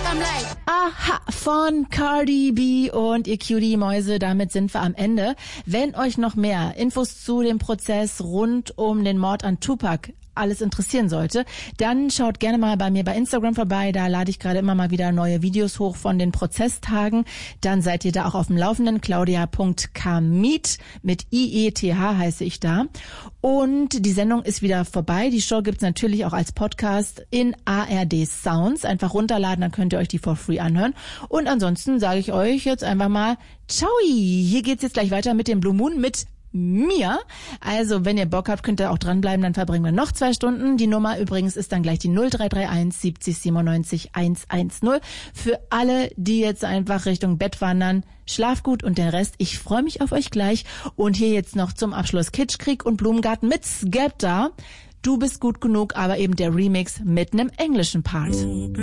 Aha, von Cardi B und ihr Cutie-Mäuse, damit sind wir am Ende. Wenn euch noch mehr Infos zu dem Prozess rund um den Mord an Tupac alles interessieren sollte, dann schaut gerne mal bei mir bei Instagram vorbei. Da lade ich gerade immer mal wieder neue Videos hoch von den Prozesstagen. Dann seid ihr da auch auf dem Laufenden. Claudia.kamit mit IETH heiße ich da. Und die Sendung ist wieder vorbei. Die Show gibt's natürlich auch als Podcast in ARD Sounds. Einfach runterladen, dann könnt ihr euch die for free anhören. Und ansonsten sage ich euch jetzt einfach mal Ciao. Hier geht's jetzt gleich weiter mit dem Blue Moon mit mir. Also, wenn ihr Bock habt, könnt ihr auch dranbleiben, dann verbringen wir noch 2 Stunden. Die Nummer übrigens ist dann gleich die 0331 70 97 110. Für alle, die jetzt einfach Richtung Bett wandern, schlaf gut und den Rest, ich freue mich auf euch gleich. Und hier jetzt noch zum Abschluss Kitschkrieg und Blumengarten mit Skepta. Du bist gut genug, aber eben der Remix mit einem englischen Part.